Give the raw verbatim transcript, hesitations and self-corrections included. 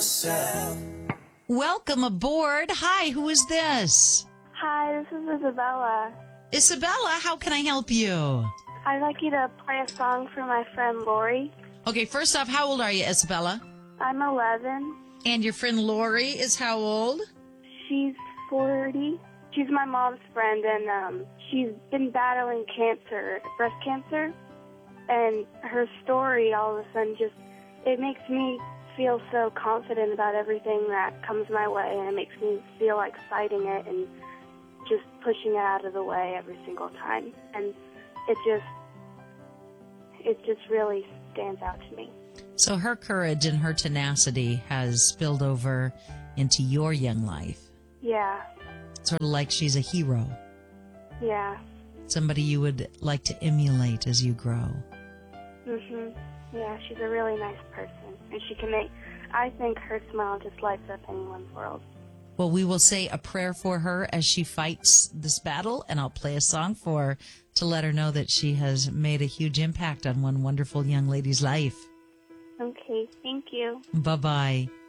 yourself. Welcome aboard. Hi, who is this? Hi, this is Isabella. Isabella, how can I help you? I'd like you to play a song for my friend Lori. Okay, first off, how old are you, Isabella? I'm eleven. And your friend Lori is how old? She's forty. She's my mom's friend, and um, she's been battling cancer, breast cancer. And her story, all of a sudden, just, it makes me feel so confident about everything that comes my way, and it makes me feel like fighting it and just pushing it out of the way every single time. And it just, it just really stands out to me. So her courage and her tenacity has spilled over into your young life. Yeah, Sort of like she's a hero. yeah. Somebody you would like to emulate as you grow. Mhm. Yeah, she's a really nice person, and she can make. I think her smile just lights up anyone's world. Well, we will say a prayer for her as she fights this battle, and I'll play a song for her to let her know that she has made a huge impact on one wonderful young lady's life. Okay, thank you. Bye-bye.